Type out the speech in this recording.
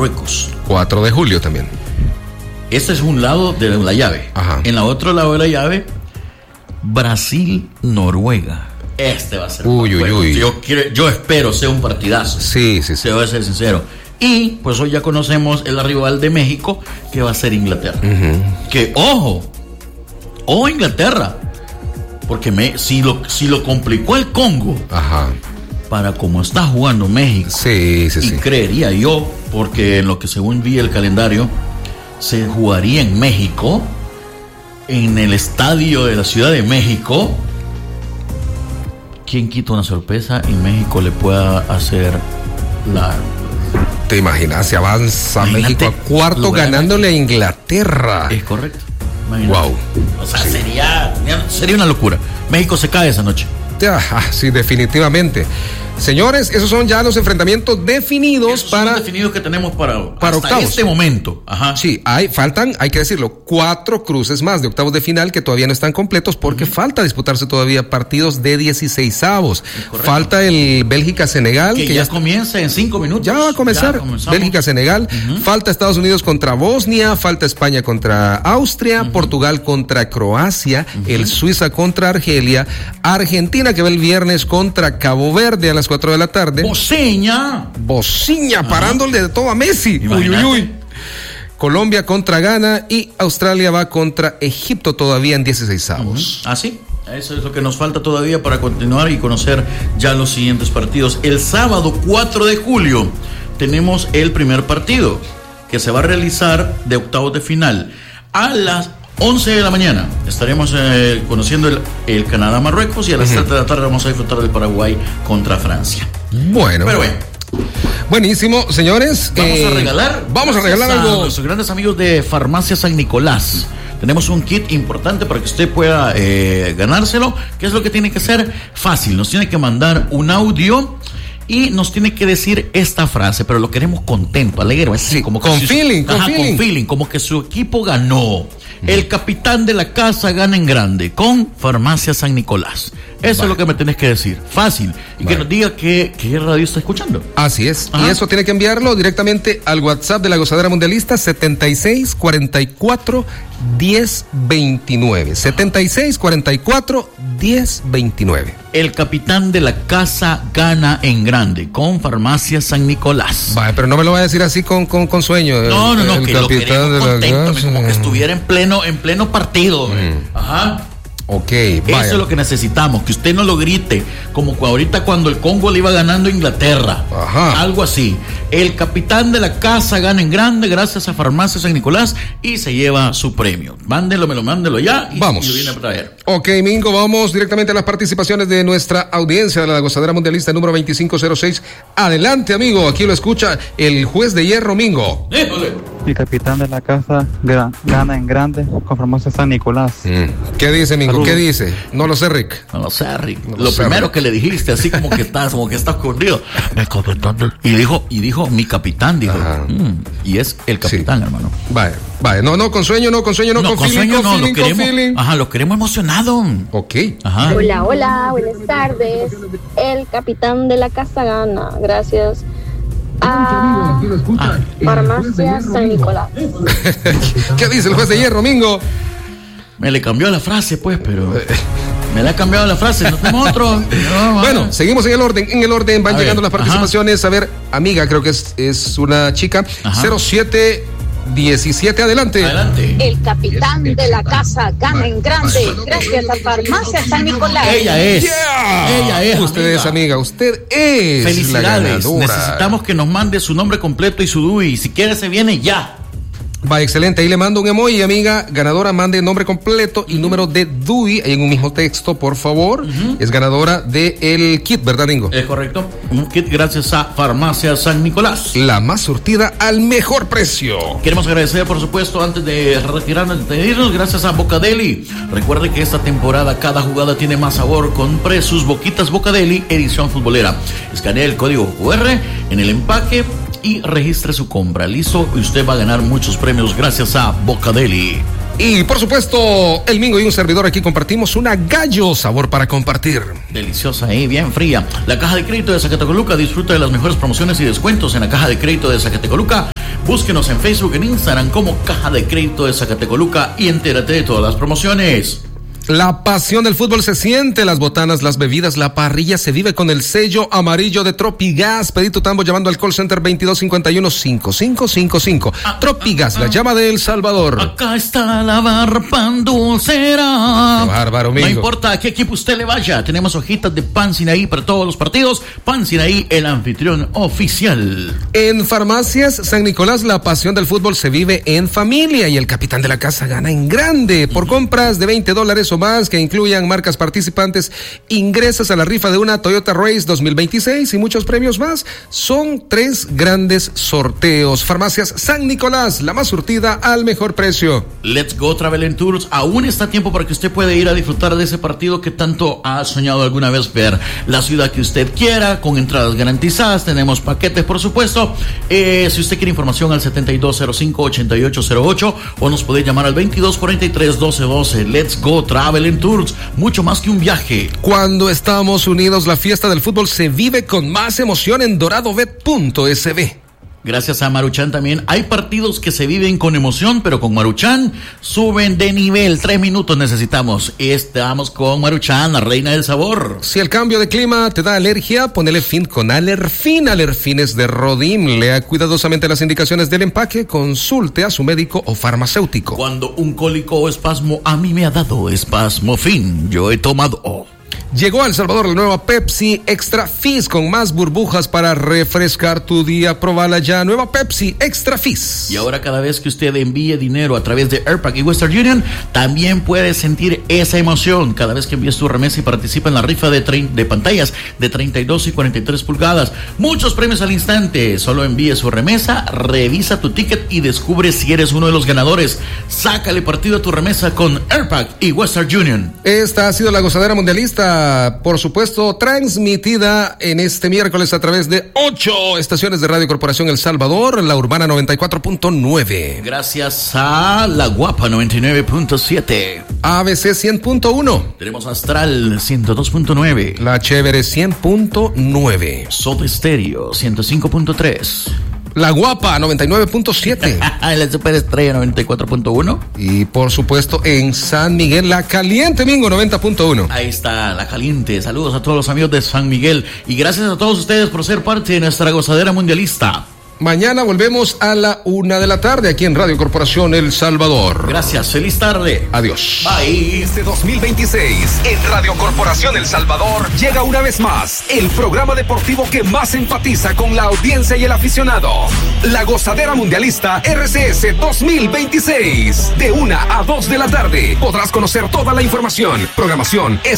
Marruecos. 4 de julio también. Este es un lado de la llave. Ajá. En el otro lado de la llave, Brasil-Noruega. Este va a ser uy. Yo espero sea un partidazo. Sí. Te voy a ser sincero. Y pues hoy ya conocemos el rival de México, que va a ser Inglaterra. Que ojo Inglaterra, porque si lo complicó el Congo. Ajá. Para como está jugando México. Sí. Y creería yo, porque en lo que según vi el calendario, se jugaría en México, en el estadio de la Ciudad de México. ¿Quién quita una sorpresa y México le pueda hacer la... ¿Te imaginas? Se avanza México a cuarto ganándole a Inglaterra. Es correcto. Wow. O sea, sería una locura. México se cae esa noche. Sí, definitivamente. Señores, esos son ya los enfrentamientos definidos que tenemos para octavos. Este momento. Ajá. Sí, faltan, hay que decirlo, 4 cruces más de octavos de final que todavía no están completos porque falta disputarse todavía partidos de 16avos. Falta el Bélgica-Senegal. Que ya comienza en 5 minutos. Ya va a comenzar. Bélgica-Senegal. Falta Estados Unidos contra Bosnia. Falta España contra Austria. Portugal contra Croacia. El Suiza contra Argelia. Argentina que va el viernes contra Cabo Verde a las 4 de la tarde. Bociña parándole de todo a Messi. Uy. Colombia contra Ghana y Australia va contra Egipto todavía en 16avos. Sí. Eso es lo que nos falta todavía para continuar y conocer ya los siguientes partidos. El sábado 4 de julio tenemos el primer partido que se va a realizar de octavos de final a las 11 de la mañana. Estaremos conociendo el Canadá-Marruecos y a las 7 de la tarde vamos a disfrutar del Paraguay contra Francia. Bueno. Buenísimo, señores. Vamos a regalar algo a nuestros grandes amigos de Farmacia San Nicolás. Tenemos un kit importante para que usted pueda ganárselo. ¿Qué es lo que tiene que hacer? Fácil, nos tiene que mandar un audio y nos tiene que decir esta frase, pero lo queremos contento, alegre, así, como que con feeling, como que su equipo ganó. El capitán de la casa gana en grande con Farmacia San Nicolás. Eso es lo que me tenés que decir. Fácil. Y que nos diga qué radio está escuchando. Así es. Y eso tiene que enviarlo directamente al WhatsApp de la Gozadera Mundialista 7644-1029. 7644-1029. El capitán de la casa gana en grande con Farmacia San Nicolás. Pero no me lo va a decir así con sueño. No, que lo queremos contento, como que estuviera en pleno partido. Ajá. Ok, Eso es lo que necesitamos, que usted no lo grite, como ahorita cuando el Congo le iba ganando a Inglaterra. Algo así. El capitán de la casa gana en grande gracias a Farmacia San Nicolás y se lleva su premio. Mándelo ya y vamos. Y lo viene a traer. Ok, Mingo, vamos directamente a las participaciones de nuestra audiencia de la Gozadera Mundialista número 2506. Adelante, amigo, aquí lo escucha el juez de hierro, Mingo. El capitán de la casa gana en grande con Farmacia San Nicolás. ¿Qué dice, Mingo? ¿Qué dice? No lo sé, Rick. No lo sé, Rick. Lo primero que le dijiste, así como que está escondido. El capitán y dijo mi capitán, dijo. Y es el capitán, hermano. Vaya. No, con sueño, con feeling. Lo queremos emocionado. Ok. Hola, buenas tardes. El capitán de la casa gana, gracias a Farmacia San Nicolás. ¿Qué dice el juez de hierro, Mingo? Me le cambió la frase, pues, pero me le ha cambiado la frase. ¿No tenemos otro? Bueno, seguimos en el orden. Van llegando las participaciones. A ver, amiga, creo que es una chica. 0717, adelante. El capitán de la casa gana en grande gracias a Farmacia San Nicolás. Ella es. Usted es, amiga. Usted es. Felicidades. Necesitamos que nos mande su nombre completo y su DUI. Si quiere, se viene ya. Va, excelente. Ahí le mando un emoji, amiga. Ganadora, mande nombre completo y número de DUI en un mismo texto, por favor. Es ganadora del kit, ¿verdad, Ringo? Es correcto. Un kit gracias a Farmacia San Nicolás. La más surtida al mejor precio. Queremos agradecer, por supuesto, antes de retirarnos, de irnos, gracias a Bocadeli. Recuerde que esta temporada cada jugada tiene más sabor. Compre sus boquitas Bocadeli, edición futbolera. Escanee el código QR en el empaque y registre su compra. Listo, y usted va a ganar muchos premios gracias a Bocadeli. Y por supuesto, el Mingo y un servidor aquí compartimos una gallo sabor para compartir. Deliciosa y bien fría. La Caja de Crédito de Zacatecoluca disfruta de las mejores promociones y descuentos en la Caja de Crédito de Zacatecoluca. Búsquenos en Facebook, en Instagram como Caja de Crédito de Zacatecoluca y entérate de todas las promociones. La pasión del fútbol se siente, las botanas, las bebidas, la parrilla se vive con el sello amarillo de Tropigas. Pedí tu tambo llamando al call center 2251-5555. Tropigas, la llama de El Salvador. Acá está la barra pan dulcera. Qué bárbaro, amigo. No importa a qué equipo usted le vaya, tenemos hojitas de Pan Sinaí para todos los partidos. Pan Sinaí, el anfitrión oficial. En Farmacias San Nicolás, la pasión del fútbol se vive en familia y el capitán de la casa gana en grande. Por compras de $20 o más que incluyan marcas participantes, ingresas a la rifa de una Toyota Race 2026 y muchos premios más. Son 3 grandes sorteos. Farmacias San Nicolás, la más surtida al mejor precio. Let's Go Travel and Tours, aún está a tiempo para que usted pueda ir a disfrutar de ese partido que tanto ha soñado alguna vez ver. La ciudad que usted quiera, con entradas garantizadas, tenemos paquetes por supuesto. Si usted quiere información al 7205-8808 o nos puede llamar al 2243-1212. Let's Go Travel and Tours, mucho más que un viaje. Cuando estamos unidos, la fiesta del fútbol se vive con más emoción en doradobet.sb. Gracias a Maruchan también. Hay partidos que se viven con emoción, pero con Maruchan suben de nivel. 3 minutos necesitamos. Estamos con Maruchan, la reina del sabor. Si el cambio de clima te da alergia, ponele fin con Alerfin. Alerfin es de Rodim. Lea cuidadosamente las indicaciones del empaque. Consulte a su médico o farmacéutico. Cuando un cólico o espasmo a mí me ha dado Espasmofin, yo he tomado. Llegó a El Salvador la nueva Pepsi Extra Fizz con más burbujas para refrescar tu día. Probala ya, nueva Pepsi Extra Fizz. Y ahora cada vez que usted envíe dinero a través de Airpack y Western Union, también puede sentir esa emoción. Cada vez que envíes tu remesa y participa en la rifa de pantallas de 32 y 43 pulgadas. Muchos premios al instante. Solo envíe su remesa, revisa tu ticket y descubre si eres uno de los ganadores. Sácale partido a tu remesa con Airpack y Western Union. Esta ha sido la gozadera mundialista, por supuesto, transmitida en este miércoles a través de 8 estaciones de Radio Corporación El Salvador, la Urbana 94.9. Gracias a la Guapa 99.7. ABC 100.1. Tenemos Astral 102.9. La Chévere 100.9. Soda Stereo 105.3. La Guapa 99.7. La Superestrella 94.1. Y por supuesto en San Miguel, La Caliente Mingo 90.1. Ahí está, La Caliente. Saludos a todos los amigos de San Miguel. Y gracias a todos ustedes por ser parte de nuestra gozadera mundialista. Mañana volvemos a la 1 de la tarde aquí en Radio Corporación El Salvador. Gracias, feliz tarde. Adiós. Bye. Este 2026 en Radio Corporación El Salvador llega una vez más el programa deportivo que más empatiza con la audiencia y el aficionado. La Gozadera Mundialista RCS 2026. De 1 a 2 de la tarde podrás conocer toda la información, programación,